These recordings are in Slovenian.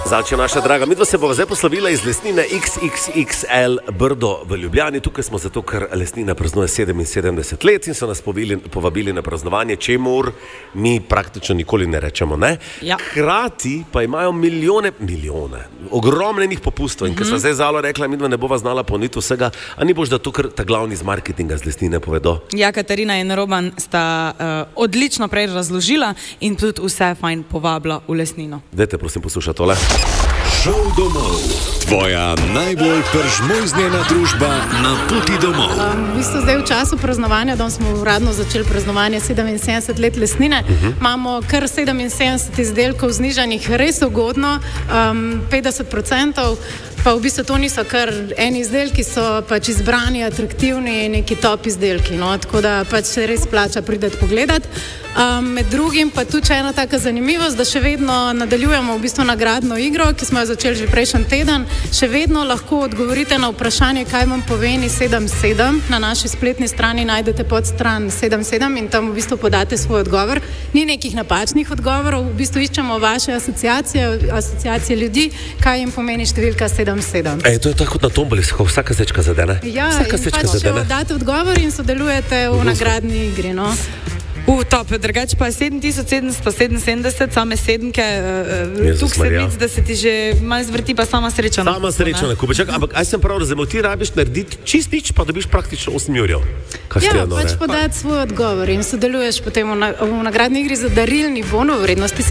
Zanče naša draga, midva se bova zdaj poslovila iz lesnine XXXL Brdo v Ljubljani. Tukaj smo zato, ker lesnina praznuje 77 let in so nas povabili na praznovanje, čemur mi praktično nikoli ne rečemo, ne? Ja. Hkrati pa imajo milijone, ogromnenih popustov in ker sva zdaj Zalo rekla, midva ne bova znala poniti vsega, a ni boš, da to kar ta glavni iz marketinga z lesnine povedo? Ja, Katarina in Roman sta odlično prej razložila in tudi vse fajn povabila v lesnino. Dajte prosim poslušati tole. Šov domov. Tvoja najbolj peržmojznjena družba na poti domov. V bistvu zdaj v času praznovanja, danes smo uradno začeli praznovanje 77 let lesnine, imamo kar 77 izdelkov znižanih res ugodno, 50%, pa v bistvu to niso kar eni izdelki, so pač izbrani, atraktivni, neki top izdelki, no, tako da pač se res plača prideti pogledati. Med drugim pa tudi ena taka zanimivost, da še vedno nadaljujemo v bistvu nagradno igro, ki smo jo začeli že prejšnji teden. Še vedno lahko odgovorite na vprašanje, kaj vam pomeni 77. Na naši spletni strani najdete podstran 77 in tam v bistvu podate svoj odgovor. Ni nekih napačnih odgovorov, v bistvu iščemo vaše asociacije ljudi, kaj jim pomeni številka 77. To je tako kot na tomboli, vsaka sečka zadene. Ja, in pač date odgovor in sodelujete v nagradni igri, no. Top, drugače pa 7777, same sedemke, tukaj se vidi, da se ti že malo zvrti, pa sama sreča. Sama sreča na kupe, čakaj, ampak aj sem prav razumel, ti rabiš narediti čist nič, pa dobiš praktično 8 jurjev. Ja, pač podati svoj odgovor in sodeluješ potem v nagradni igri za darilni bon v vrednosti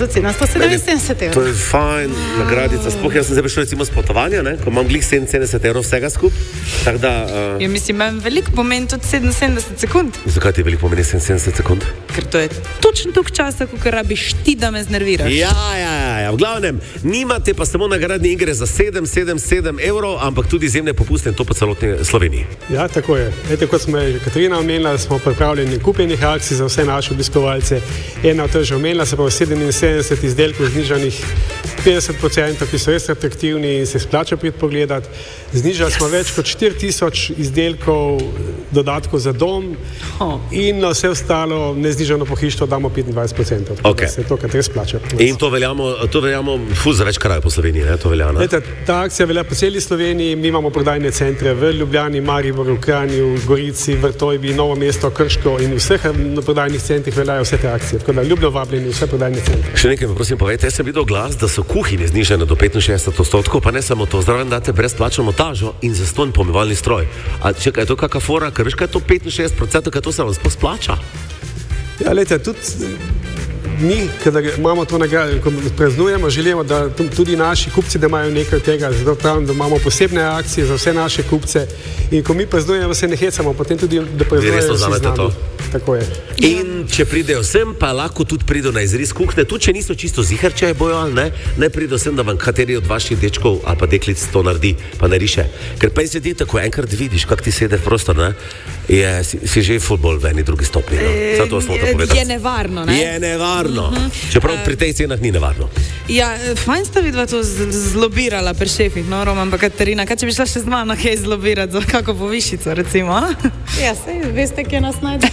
7777 evrov. To je fajn, nagradica, sploh jaz sem zdaj prišel recimo s potovanja, ne, ko imam glih 77 evrov vsega skup, tako da... Ja, mislim, imam veliko pomen tudi 77 sekund. Zakaj ti veliko pomeni 77 sekund? Ker to je točno toliko časa, ko rabiš ti, da me znerviraš. Ja, v glavnem, nimate pa samo nagradne igre za 777 evrov, ampak tudi izjemne popuste in to po celotni Sloveniji. Ja, tako je. Ete, kot smo Katarina omenila, smo pripravljeni kupenih akcij za vse naše obiskovalce. Ena od teh že omenila, se pa 77 izdelkov znižanih 50%, ki so res atraktivni in se splača priti pogledati. Znižali smo več kot 4000 izdelkov dodatkov za dom in na vse ostalo neznižano pohištvo damo 25%. Okay. Se to, kar res plača. In to veljamo za več krajev po Sloveniji, ne? To velja, ne? Ta akcija velja po celi Sloveniji, mi imamo prodajne centre v Ljubljani, Mariboru, Kranju, Gorici, Vrtojbi, Novo mesto, Krško in vseh prodajnih centrih veljajo vse te akcije. Tako da ljubno vabljeni vse prodajne centre. Še nekaj me prosim povejte, jaz sem videl glas, da so kuhinje znižene do 65%, pa ne samo to, zraven date brezplačno montažo in zastonj pomivalni stroj. A čekaj, je to kakva fora, ker veš, kaj je to 65%, kaj to se vam sploh splača? Ja, lejte, tudi mi, kadar imamo to nagrado, ko praznujemo, želimo, da tudi naši kupci, da imajo nekaj tega, zato pravim, da imamo posebne akcije za vse naše kupce in ko mi praznujemo, se ne hecamo, potem tudi, da praznujejo vsi z nami. Tako je. In če pridejo sem, pa lahko tudi pridejo na izris kuhne, tudi če niso čisto zihar, če je bojo ali ne pridejo sem, da vam kateri od vaših dečkov ali pa deklic to naredi, pa ne riše. Ker pa je sedi tako, enkrat vidiš, kak ti sede v prostor, ne, si že futbol v eni drugi stopni. No. Zato smo to povedali. Je nevarno, ne? Je nevarno. Čeprav pri tej cenah ni nevarno. Ja, fajn sta vidva to zlobirala pri šefih, no, Roman pa Katarina. Kaj če bi šla še z mano kaj zlobirati za kako povišico, recimo? Ja, sej, veste, kje nas najde.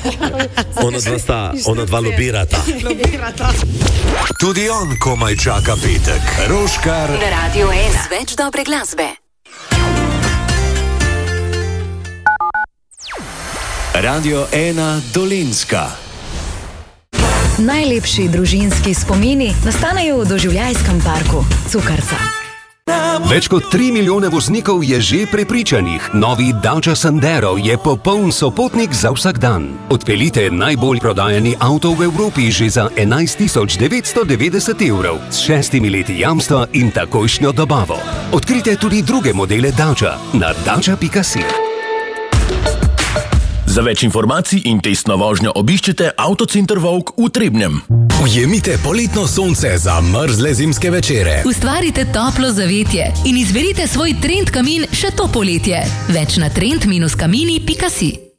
Ona dva lobirata. Tudi on komaj čaka petek. Roškar na Radio 1. Več dobre glasbe. Radio 1 Dolenjska. Najlepši družinski spomini nastanejo v doživljajskem parku Cukrca. Več kot 3 milijone voznikov je že prepričanih. Novi Dacia Sandero je popoln sopotnik za vsak dan. Odpeljite najbolj prodajani avto v Evropi že za 11.990 evrov s 6 leti jamstva in takojšnjo dobavo. Odkrite tudi druge modele Dacia na dacia.si. Za več informacij in testno vožnjo obiščite Avtocenter Vovk v Trebnjem. Ujemite poletno sonce za mrzle zimske večere. Ustvarite toplo zavetje in izberite svoj trend kamin še to poletje. Več na trend-kamini.si.